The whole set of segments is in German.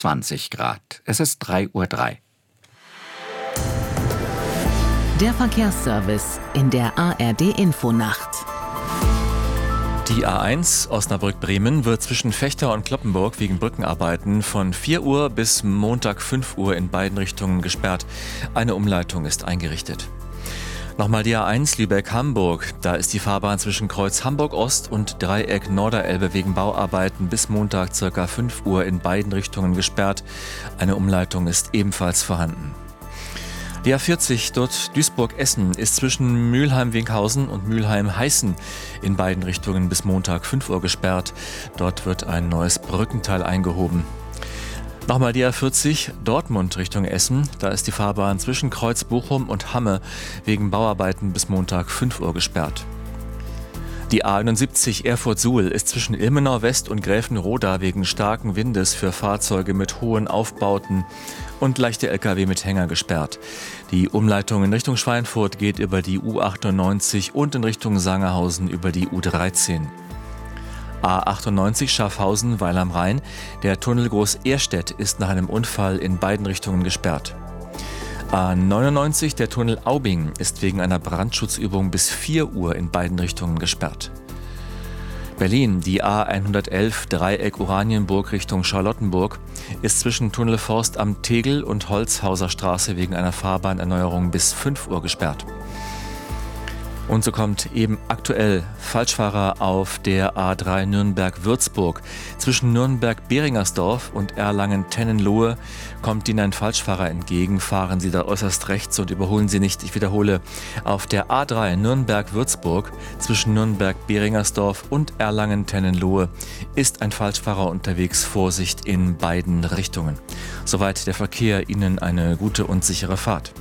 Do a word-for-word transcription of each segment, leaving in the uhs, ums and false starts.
zwanzig Grad. Es ist drei Uhr drei. Der Verkehrsservice in der A R D-Infonacht. Die A eins Osnabrück-Bremen wird zwischen Vechta und Cloppenburg wegen Brückenarbeiten von vier Uhr bis Montag fünf Uhr in beiden Richtungen gesperrt. Eine Umleitung ist eingerichtet. Nochmal die A eins Lübeck-Hamburg. Da ist die Fahrbahn zwischen Kreuz Hamburg-Ost und Dreieck Norderelbe wegen Bauarbeiten bis Montag ca. fünf Uhr in beiden Richtungen gesperrt. Eine Umleitung ist ebenfalls vorhanden. Die A vierzig, dort Duisburg-Essen, ist zwischen Mülheim-Winkhausen und Mülheim-Heißen in beiden Richtungen bis Montag fünf Uhr gesperrt. Dort wird ein neues Brückenteil eingehoben. Nochmal die A vierzig, Dortmund Richtung Essen. Da ist die Fahrbahn zwischen Kreuz Bochum und Hamme wegen Bauarbeiten bis Montag fünf Uhr gesperrt. Die A einundsiebzig Erfurt-Suhl ist zwischen Ilmenau West und Gräfenroda wegen starken Windes für Fahrzeuge mit hohen Aufbauten und leichte L K W mit Hänger gesperrt. Die Umleitung in Richtung Schweinfurt geht über die U achtundneunzig und in Richtung Sangerhausen über die U dreizehn. A achtundneunzig Schaffhausen-Weil am Rhein. Der Tunnel Groß-Ehrstedt ist nach einem Unfall in beiden Richtungen gesperrt. A neunundneunzig, der Tunnel Aubing, ist wegen einer Brandschutzübung bis vier Uhr in beiden Richtungen gesperrt. Berlin, die A hundertelf Dreieck Oranienburg Richtung Charlottenburg, ist zwischen Tunnel Forst am Tegel und Holzhauser Straße wegen einer Fahrbahnerneuerung bis fünf Uhr gesperrt. Und so kommt eben aktuell Falschfahrer auf der A drei Nürnberg-Würzburg. Zwischen Nürnberg-Beringersdorf und Erlangen-Tennenlohe kommt Ihnen ein Falschfahrer entgegen. Fahren Sie da äußerst rechts und überholen Sie nicht. Ich wiederhole, auf der A drei Nürnberg-Würzburg zwischen Nürnberg-Beringersdorf und Erlangen-Tennenlohe ist ein Falschfahrer unterwegs. Vorsicht in beiden Richtungen. Soweit der Verkehr. Ihnen eine gute und sichere Fahrt.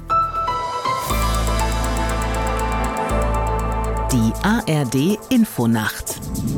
Die A R D-Infonacht.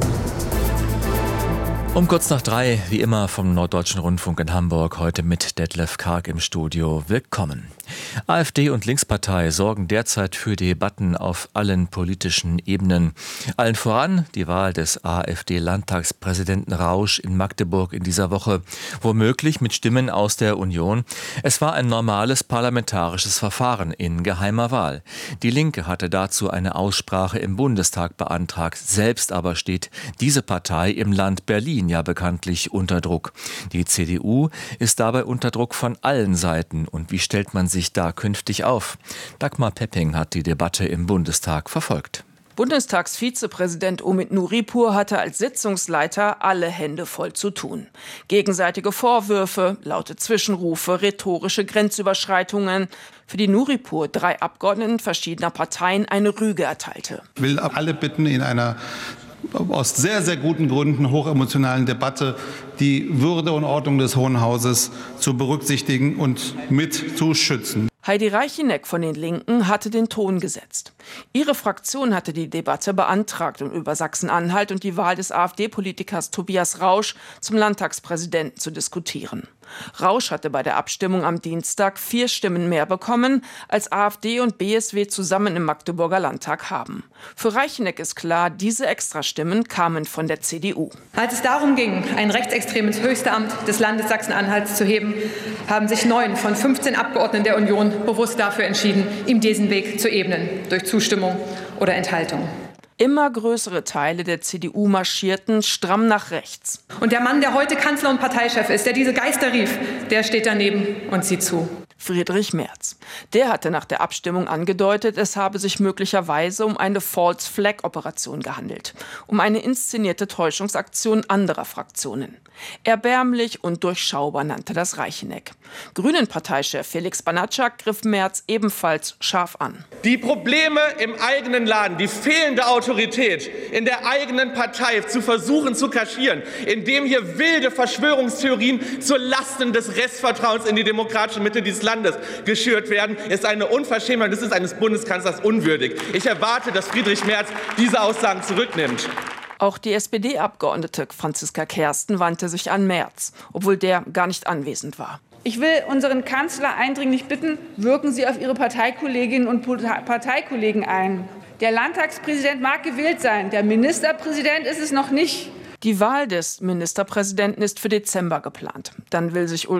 Um kurz nach drei, wie immer vom Norddeutschen Rundfunk in Hamburg, heute mit Detlef Karg im Studio. Willkommen. AfD und Linkspartei sorgen derzeit für Debatten auf allen politischen Ebenen. Allen voran die Wahl des AfD-Landtagspräsidenten Rausch in Magdeburg in dieser Woche. Womöglich mit Stimmen aus der Union. Es war ein normales parlamentarisches Verfahren in geheimer Wahl. Die Linke hatte dazu eine Aussprache im Bundestag beantragt. Selbst aber steht diese Partei im Land Berlin ja bekanntlich unter Druck. Die C D U ist dabei unter Druck von allen Seiten. Und wie stellt man sich da künftig auf? Dagmar Pepping hat die Debatte im Bundestag verfolgt. Bundestagsvizepräsident Omid Nuripur hatte als Sitzungsleiter alle Hände voll zu tun. Gegenseitige Vorwürfe, laute Zwischenrufe, rhetorische Grenzüberschreitungen, für die Nuripur drei Abgeordneten verschiedener Parteien eine Rüge erteilte. Ich will alle bitten, in einer aus sehr, sehr guten Gründen hochemotionalen Debatte die Würde und Ordnung des Hohen Hauses zu berücksichtigen und mit zu schützen. Heidi Reicheneck von den Linken hatte den Ton gesetzt. Ihre Fraktion hatte die Debatte beantragt, um über Sachsen-Anhalt und die Wahl des AfD-Politikers Tobias Rausch zum Landtagspräsidenten zu diskutieren. Rausch hatte bei der Abstimmung am Dienstag vier Stimmen mehr bekommen, als AfD und B S W zusammen im Magdeburger Landtag haben. Für Reicheneck ist klar, diese Extrastimmen kamen von der C D U. Als es darum ging, ein rechtsextremes Höchstamt des Landes Sachsen-Anhalts zu heben, haben sich neun von fünfzehn Abgeordneten der Union bewusst dafür entschieden, ihm diesen Weg zu ebnen, durch Zustimmung oder Enthaltung. Immer größere Teile der C D U marschierten stramm nach rechts. Und der Mann, der heute Kanzler und Parteichef ist, der diese Geister rief, der steht daneben und sieht zu. Friedrich Merz. Der hatte nach der Abstimmung angedeutet, es habe sich möglicherweise um eine False-Flag-Operation gehandelt, um eine inszenierte Täuschungsaktion anderer Fraktionen. Erbärmlich und durchschaubar nannte das Reicheneck. Grünen-Parteichef Felix Banatschak griff Merz ebenfalls scharf an. Die Probleme im eigenen Laden, die fehlende Autorität in der eigenen Partei zu versuchen zu kaschieren, indem hier wilde Verschwörungstheorien zu Lasten des Restvertrauens in die demokratische Mitte dieses Landes geschürt werden, ist eine Unverschämtheit und das ist eines Bundeskanzlers unwürdig. Ich erwarte, dass Friedrich Merz diese Aussagen zurücknimmt. Auch die S P D-Abgeordnete Franziska Kersten wandte sich an Merz, obwohl der gar nicht anwesend war. Ich will unseren Kanzler eindringlich bitten, wirken Sie auf Ihre Parteikolleginnen und Parteikollegen ein. Der Landtagspräsident mag gewählt sein, der Ministerpräsident ist es noch nicht. Die Wahl des Ministerpräsidenten ist für Dezember geplant. Dann will sich